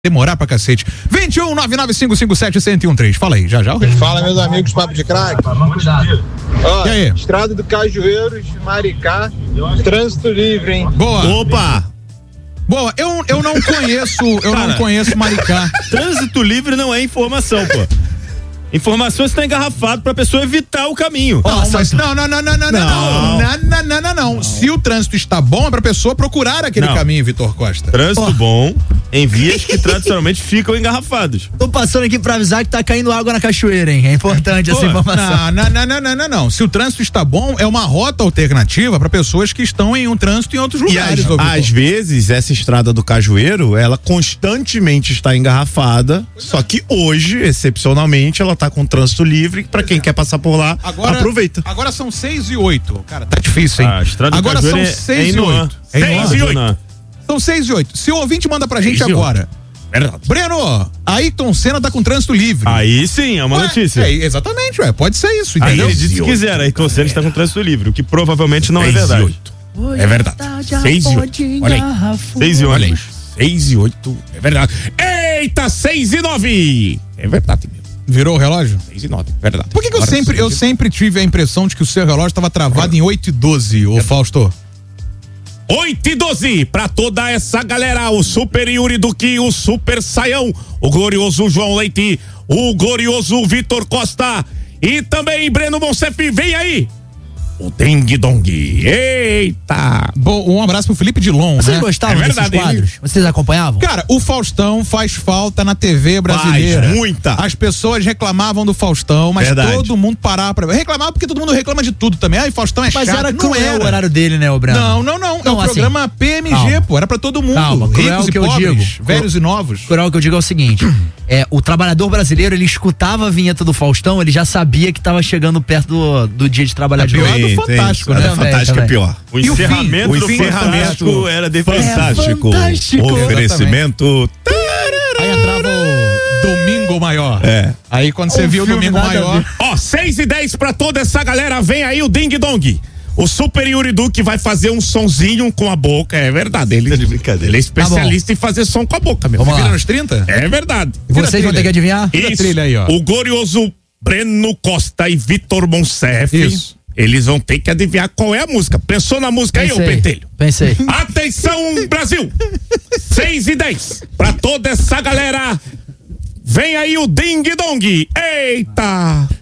Demorar pra cacete. 21 99557 1013. Fala aí, já. Fala, meus amigos, papo de craque. Ó, e aí? Estrada do Cajueiros, Maricá, trânsito livre, hein? Boa. Opa! Boa, eu não conheço Maricá. Trânsito livre não é informação, pô. Informação está engarrafado pra pessoa evitar o caminho. Não. Se o trânsito está bom, é pra pessoa procurar aquele caminho, Vitor Costa. Trânsito bom em vias que tradicionalmente ficam engarrafados. Tô passando aqui pra avisar que tá caindo água na cachoeira, hein? É importante essa informação. Não. Se o trânsito está bom, é uma rota alternativa pra pessoas que estão em um trânsito em outros lugares. Às vezes, essa estrada do Cajueiro, ela constantemente está engarrafada, só que hoje, excepcionalmente, ela tá com trânsito livre, pra quem quer passar por lá, aproveita. Agora são 6:08. Cara, tá difícil, hein? A estrada do agora são Cajueiro 6:08. 6:08. São 6:08. Se o ouvinte manda pra gente agora. Verdade. Breno, Ayrton Senna tá com trânsito livre. Aí sim, é uma notícia. Exatamente, pode ser isso, Aí entendeu? ele disse que quiser, Ayrton Senna está com trânsito livre, o que provavelmente não é verdade. É verdade. 6:08. Olha aí. 6:08. 6:08. É verdade. Eita, 6:09. É verdade mesmo. Virou o relógio? 6:09, verdade. Por que eu sempre tive a impressão de que o seu relógio estava travado em 8:12, ô Fausto? 8:12 pra toda essa galera, o Super Yuri Duque, o Super Saião, o glorioso João Leite, o glorioso Vitor Costa e também Breno Monsef, vem aí! O Ding Dong. Eita! Bom, um abraço pro Felipe Dilon. Vocês gostavam desses quadros? Vocês acompanhavam? Cara, o Faustão faz falta na TV brasileira. Faz, muita. As pessoas reclamavam do Faustão, mas todo mundo parava pra... Reclamava porque todo mundo reclama de tudo também. Ai, Faustão é chato. Mas era cruel o horário dele, né, o Breno? Não. É um programa PMG, pô. Era pra todo mundo. Calma, ricos e que pobres, eu digo. velhos e novos. Cruel que eu digo é o seguinte, o trabalhador brasileiro, ele escutava a vinheta do Faustão, ele já sabia que tava chegando perto do dia de trabalhar de pior do Fantástico, né? Fantástico é pior. O encerramento do Fantástico era defensástico. Oferecimento. Aí entrava o Domingo Maior. Aí quando você viu o Domingo Maior... 6:10 pra toda essa galera, vem aí o Ding Dong. O Super Yuri Duque vai fazer um sonzinho com a boca, é verdade. Ele é especialista em fazer som com a boca, meu. Vira nos 30? É verdade. Vocês vão ter que adivinhar? Isso. Trilha aí, ó. O glorioso Breno Costa e Vitor Monsef. Isso. Eles vão ter que adivinhar qual é a música. Pensou na música aí, ô Pentelho? Pensei. Atenção, Brasil! 6:10 pra toda essa galera. Vem aí o Ding Dong. Eita!